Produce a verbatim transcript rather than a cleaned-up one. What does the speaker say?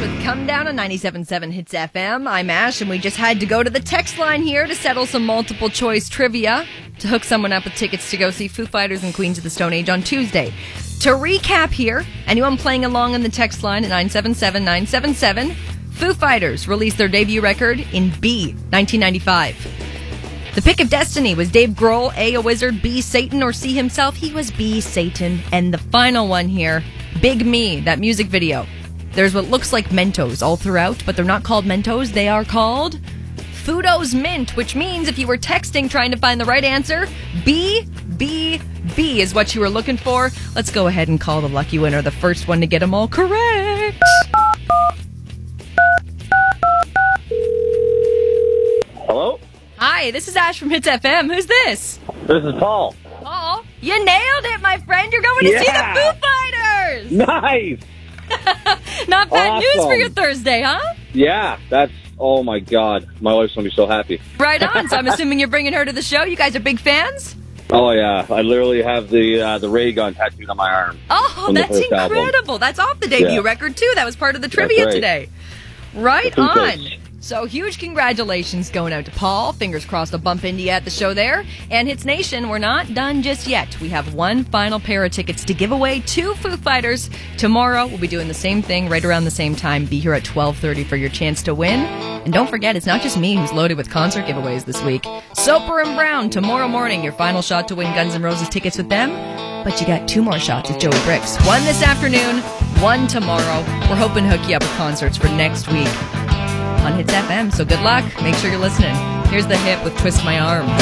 with Come Down on ninety-seven point seven Hits F M. I'm Ash, and we just had to go to the text line here to settle some multiple choice trivia to hook someone up with tickets to go see Foo Fighters and Queens of the Stone Age on Tuesday. To recap here, anyone playing along on the text line at nine seven seven nine seven seven, Foo Fighters released their debut record in B, nineteen ninety-five. The pick of destiny was Dave Grohl, A, a wizard, B, Satan, or C, himself. He was B, Satan. And the final one here, Big Me, that music video. There's what looks like Mentos all throughout, but they're not called Mentos. They are called Fudo's Mint, which means if you were texting trying to find the right answer, B, B, B is what you were looking for. Let's go ahead and call the lucky winner, the first one to get them all correct. Hello? Hi, this is Ash from Hits F M. Who's this? This is Paul. Paul, you nailed it, my friend. You're going to Yeah. see the Foo Fighters. Nice! Not bad Awesome. news for your Thursday, huh? Yeah, that's, oh my God. My wife's going to be so happy. Right on. So I'm assuming you're bringing her to the show. You guys are big fans? Oh yeah, I literally have the uh, the ray gun tattooed on my arm. Oh, From the that's first album. incredible. That's off the debut Yeah. record, too. That was part of the trivia right. today. Right The Foo on. Fighters. So huge congratulations going out to Paul. Fingers crossed to bump into you at the show there. And Hits Nation, we're not done just yet. We have one final pair of tickets to give away to Foo Fighters. Tomorrow, we'll be doing the same thing right around the same time. Be here at twelve thirty for your chance to win. And don't forget, it's not just me who's loaded with concert giveaways this week. Soper and Brown, tomorrow morning, your final shot to win Guns N' Roses tickets with them. But you got two more shots with Joey Bricks. One this afternoon, one tomorrow. We're hoping to hook you up with concerts for next week on Hits F M. So good luck. Make sure you're listening. Here's the hit with Twist My Arm.